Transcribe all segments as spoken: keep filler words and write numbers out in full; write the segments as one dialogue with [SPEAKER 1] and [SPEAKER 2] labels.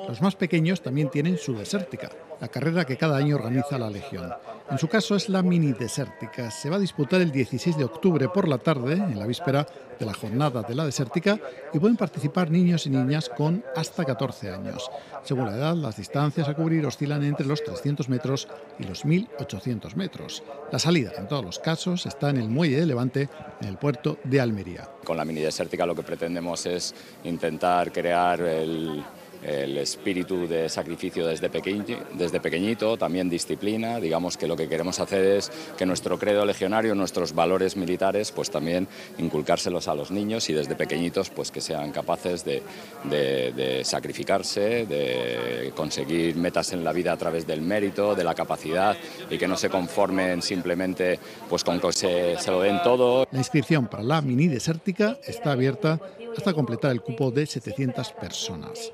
[SPEAKER 1] Los más pequeños también tienen su desértica, la carrera que cada año organiza la Legión. En su caso es la mini desértica. Se va a disputar el dieciséis de octubre por la tarde, en la víspera de la jornada de la desértica, y pueden participar niños y niñas con hasta catorce años. Según la edad, las distancias a cubrir oscilan entre los trescientos metros y los mil ochocientos metros. La salida, en todos los casos, está en el muelle de Levante, en el puerto de Almería.
[SPEAKER 2] Con la mini desértica lo que pretendemos es intentar crear el... el espíritu de sacrificio desde pequeñito, desde pequeñito, también disciplina. Digamos que lo que queremos hacer es que nuestro credo legionario, nuestros valores militares, pues también inculcárselos a los niños y desde pequeñitos pues que sean capaces de, de, de sacrificarse, de conseguir metas en la vida a través del mérito, de la capacidad y que no se conformen simplemente pues con que se, se lo den todo.
[SPEAKER 1] La inscripción para la mini desértica está abierta hasta completar el cupo de setecientas personas.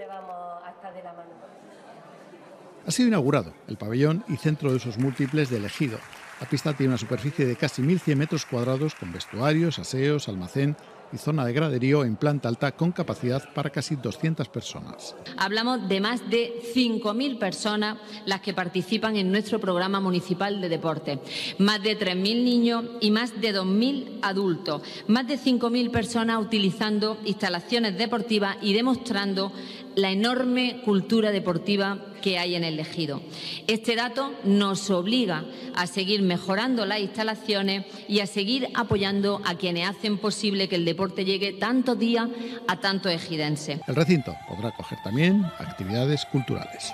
[SPEAKER 1] Ha sido inaugurado el pabellón y centro de usos múltiples del Ejido. La pista tiene una superficie de casi mil cien metros cuadrados con vestuarios, aseos, almacén y zona de graderío en planta alta con capacidad para casi doscientas personas.
[SPEAKER 3] Hablamos de más de cinco mil personas las que participan en nuestro programa municipal de deporte, más de tres mil niños y más de dos mil adultos, más de cinco mil personas utilizando instalaciones deportivas y demostrando la enorme cultura deportiva que hay en el Ejido. Este dato nos obliga a seguir mejorando las instalaciones y a seguir apoyando a quienes hacen posible que el deporte llegue tantos días a tantos ejidenses.
[SPEAKER 1] El recinto podrá acoger también actividades culturales.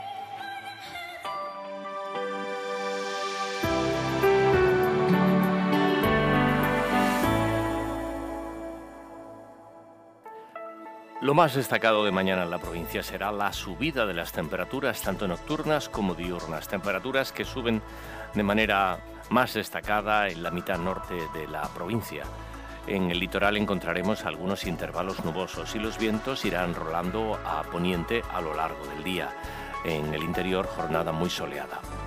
[SPEAKER 4] Lo más destacado de mañana en la provincia será la subida de las temperaturas, tanto nocturnas como diurnas. Temperaturas que suben de manera más destacada en la mitad norte de la provincia. En el litoral encontraremos algunos intervalos nubosos y los vientos irán rolando a poniente a lo largo del día. En el interior, jornada muy soleada.